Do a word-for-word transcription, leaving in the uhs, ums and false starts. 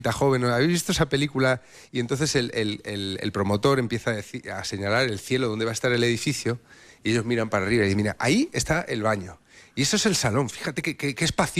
Da joven, ¿no? ¿Habéis visto esa película? Y entonces el, el- el- el promotor empieza a, decir- a señalar el cielo donde va a estar el edificio y ellos miran para arriba y dicen, mira, ahí está el baño. Y eso es el salón, fíjate qué, qué, qué espacioso.